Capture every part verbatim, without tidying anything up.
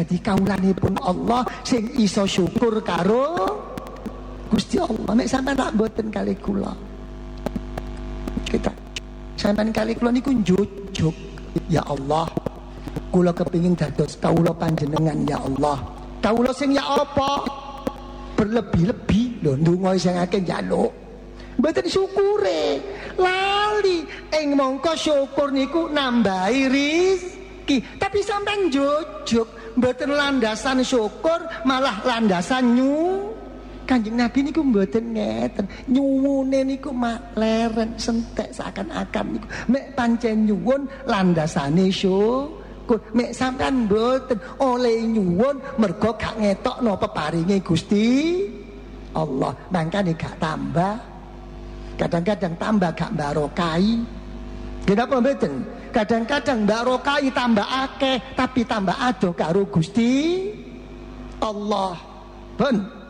dadi kawulanipun Allah sing iso syukur karo Gusti Allah. Mek sampean tak mboten kalih kula. Kita sampean kalih kula niku njujuk, ya Allah, kula kepingin dados kawula panjenengan ya Allah. Kawula sing ya apa? Berlebih-lebih lho ndonga sing akeh njaluk. Mboten syukure. Lali ing mongko syukur niku nambahi rezeki. Tapi sampean njujuk mboten landasan syukur, malah landasan nyu. Kanjeng Nabi niku mboten ngeten. Nyuwune niku mak leren sentek seakan-akan niku mek pancen nyuwun landasane syukur. Mek sampean mboten oleh nyuwun mergo gak ngetokno peparinge Gusti Allah. Mangkane gak tambah. Kadang-kadang tambah gak barokai. Kenapa mboten? Kadang-kadang barokai tambah akeh tapi tambah adoh karo Gusti Allah. Ben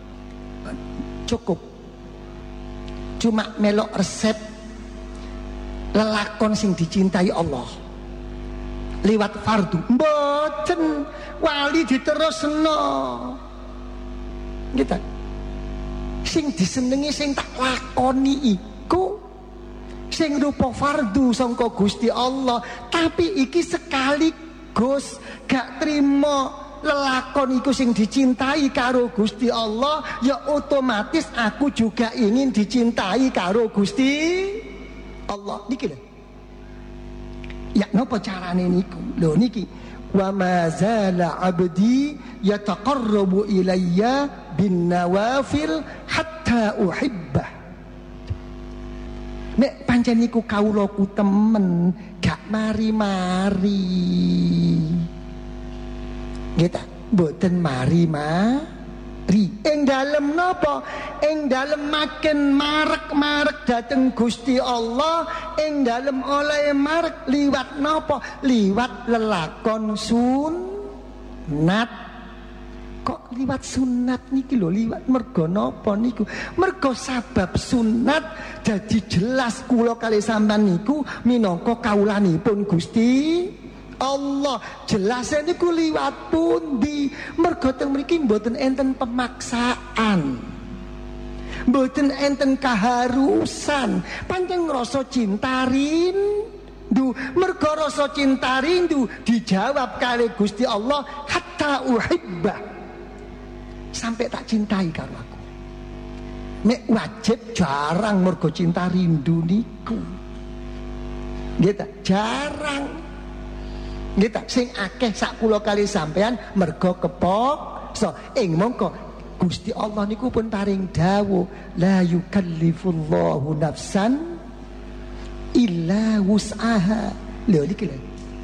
cukup cuma melok resep lelakon sing dicintai Allah liwat fardu mboten wali diterusno gitu. Sing disenengi sing tak lakoni iku sing rupa fardu sangka Gusti Allah, tapi iki sekaligus gak trimo lelakon iku sing dicintai karo Gusti Allah, ya otomatis aku juga ingin dicintai karo Gusti Allah. Niki lho. Ya napa carane niku? Lho niki, wa ma zala abdi yataqarrabu ilayya bin nawafil hatta uhibbah. Nek pancen niku kawulaku temen gak mari-mari. Kita mboten mari-mari. Ing dalem napa? Ing dalem makin marek-marek dateng Gusti Allah, ing dalem oleh marek liwat napa? Liwat lelakon sunat. Kok liwat sunat niki lho, liwat mergo napa niku? Mergo sabab sunat dadi jelas kula kali sampean niku minangka kawulanipun Gusti Allah. Jelasnya niku liwat pundi? Mergo teng mriki mboten enten pemaksaan, mboten enten keharusan. Pancen ngrasa cinta rindu. Mergo rasa cinta rindu dijawab kali Gusti Allah hatta uhibbah, sampai tak cintai karo aku. Nek wajib jarang mergo cinta rindu niku. Gitu, jarang. Gitu, sing akeh sak kula kali sampean mergo kepaksa. Ing mongko Gusti Allah niku pun paring dawuh, la yukallifullahu nafsan illa wus'aha. Lho niki lho.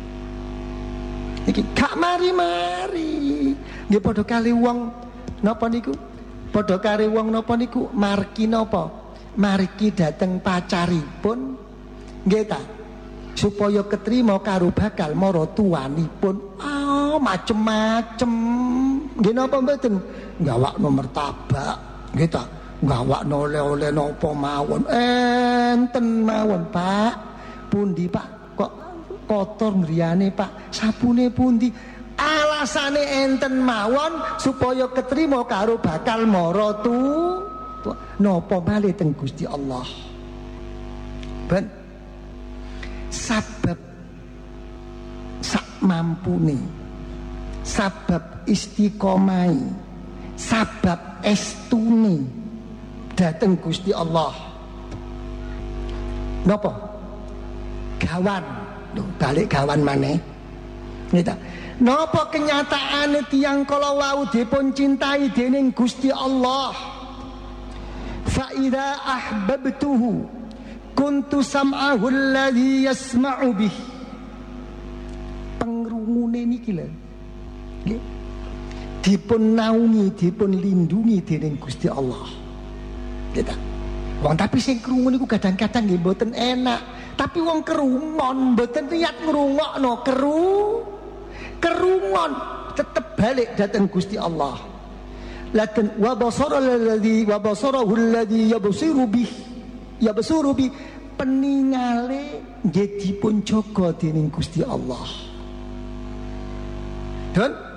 Niki gak mari-mari. Nggih padha kali wong napa niku? Padha kali wong napa niku? Marki napa? Marki dateng pacaripun. Nggih ta? Supaya ketrima karo bakal maratuwanipun. Ah, macem-macem. Nggih napa mboten? Gawakno martabak, nggih ta? Gawakno oleh-oleh napa mawon. Enten mawon, Pak. Pundi, Pak? Kok kotor griyane, Pak? Sabune pundi? Alasane enten mawon supaya ketrima karo bakal maratu. Napa malih teng Gusti Allah? Ben sabab sak mampune, sabab istiqomai, sabab estune dateng Gusti Allah. Napa? Gawan. Loh, balik gawan maneh. Nita. Napa kenyataane tiyang kala wau dipun cintai dening Gusti Allah? Fa idza ahbabtuhu kuntu sam'ahu alladhi yasma'u bih. Pengrungune niki lho. Nggih. Dipun naungi, dipun lindungi dening Gusti Allah. Kita. Wong tapi sing krungu niku kadang-kadang nggih mboten enak. Tapi wong kerungon mboten niat ngrungokno, keru kerungon tetep balik dateng Gusti Allah. Lakin wa basara alladhi wa basarahu alladhi yabsiru bih. Ya besurubi peningale nggih dipun jaga dening Gusti Allah. Dan